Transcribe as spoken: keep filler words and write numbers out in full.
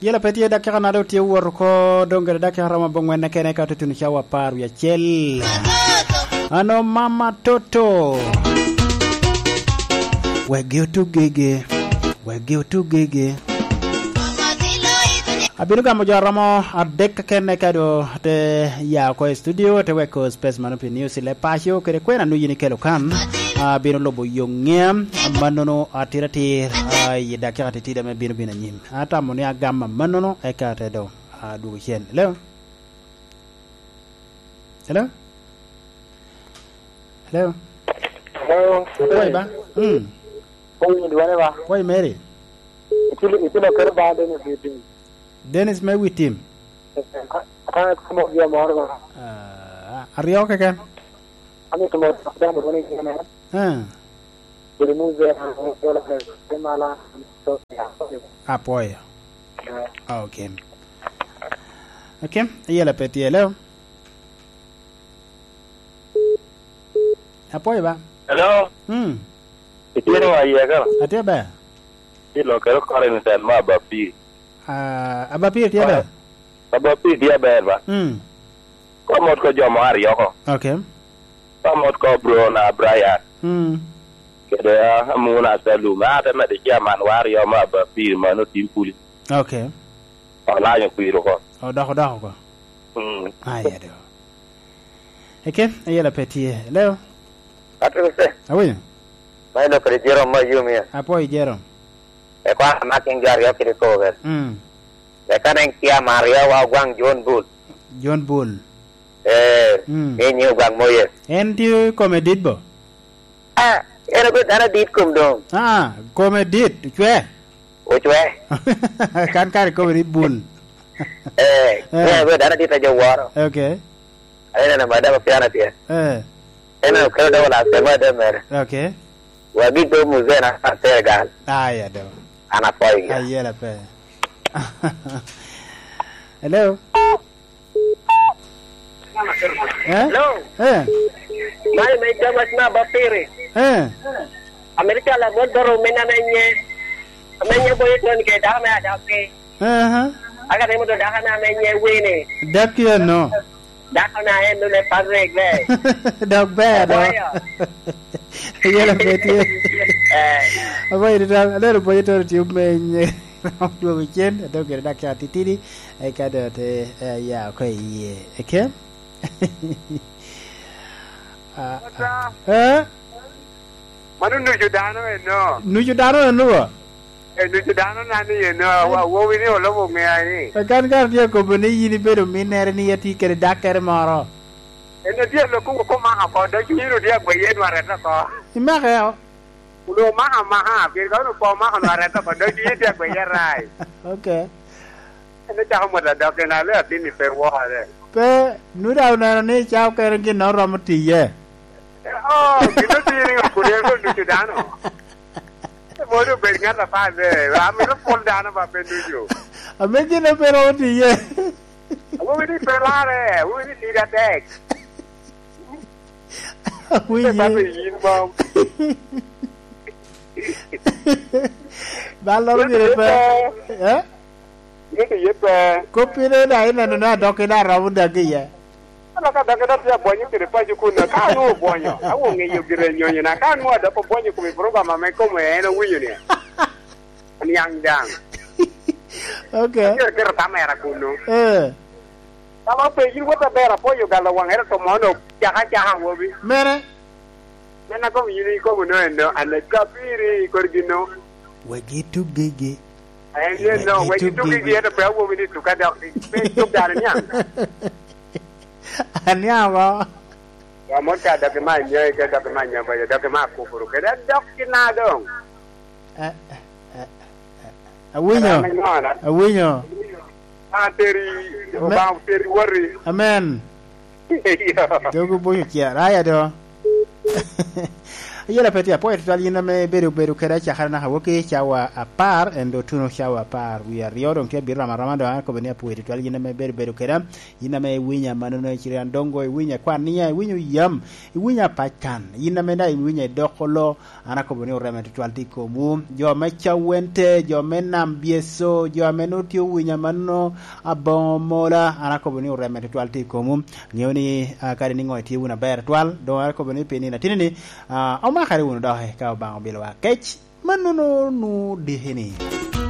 Yela peti da kana do ti wor ko dongere da kana ma bongwen kene ka tutun chawa paru ya chel. Ano mama toto. We go to gege. We go to gege. Abinu ka mojaramo adek kene ka do te ya ko studio te we ko space manopi news le pasio kere kwena nu yini kelo kan. Bino lobo yongem manono atirati ay dakika titida me bino bina nyim ata moni agama manono e kate do adu chen hello hello hello hello oi ba mm oi duane ba oi mary itilo itilo kero ba Dennis meeting Dennis me with him kana como dia morgo ah ario ka kan ami tomo da mo ni kana ah Jadi muzee anaola sema la apoya okay okay yela peti hello apoya ba hello hmm itiro ayega atia ba ilo kero kare ni sen ma bapi ah abapi atia ba abapi dia ba hmm ko mot ko jo mari yoko okay ko mot ko bro na Brian hmm kede amuna salu ma ta na de chairman wari yo ma bapi ma no timpuli okay ala yo kuiro ko o da ko da ko hmm aya do okay yela peti hello atro se awi mai lo prejero ma yumi apoy jero e kwa ma king jar yo kire ko ver hmm e kanen kia maria wa gwang John Bull John Bull eh e nyu gwang moye en ti comedy bo ah era be dara dit kum dong ah comedy chwe o chwe kan kar comedy Bull eh eh be dara dit aja waro okay ayana na madama piana tia eh ena kero da wala sema de mer okay wa bi do muzena asegal aya do ana foi ayela pe hello hello eh mai mai jamas na bapiri eh Amerika la bodoro mena menye menye boy ton ke da me ada ke eh ha aga ne mo da kana menye wene dakio no da kana en no le padre gle dog bad yela peti eh avoy da lero boy to ti menye do weekend do ke da ka titiri e ka do te ya ko ye okay ah eh manu nu judano no nu judano no e nu judano na ni no wa wo wi ni o lo mo me ai kan kan dia ko bani yini bedo minere ni yati kere dakere maro e no dia lo ko ko ma ha ko da ki ru dia gbe ye no re ta ko ima ka ulo ma ha ma ha bi ko no ko ma ha no re ta ko da ki dia gbe ye rai okay ne ta mo da da ke na le ti ni pe wo ha de pe nu da na ni chao kere ki no ro mti ye oh ki no ti ni ko de ko nu judano mo do be ngata fa de a mi ro pol dana ba be nu jo a me ki no pero mti ye wo wi ni pe la re wo wi ni da tek oui ba be yin ba ba lo ni pe eh ni ke ye pe ko pire da ina no na do ke na ra bu da ke ye ala ka da ka da ya bonyi ke pa ju ku na ka no bonyo a wo nge yo gire nyo na ka no da po bonyi ku mi program ma ko me no wi ni ni yang dang okay ke ke ta mera ku no eh ta pe yin wo ta bera po yo ga la wang era to mo no ya ha ja ha wo bi mere na ko mi ni ko no no ala ka piri ko gino we gitu gege ai ne no we tu ki ye da pe wo mi ni tu ka da pe tu da ni yang anya ba wa mo ka da ke ma nye ke da ke ma nya ba da ke ma ku furu ke da dok ki na dong eh awinyo awinyo a teri ba teri wari amen dogo boyo kia raya do yela peti apo etual yina me beru beru kera chakana hawoki chawa apar endo tuno chawa apar we are yodon ke birra maramando ko benia po etual yina me beru beru kera yina me winya manono chiran dongo winya kwania winyu yam winya pakan yina me dai winya dokolo ana ko benia rema etual tiko mu jo me chawente jo me nambieso jo me notio winya mano abomola ana ko benia rema etual tiko mu ngewni kare ni ngoi ti wuna ber twal do ko benia peni na tinini a ma kare wona do he ka ba bilwa kech manono nu dihini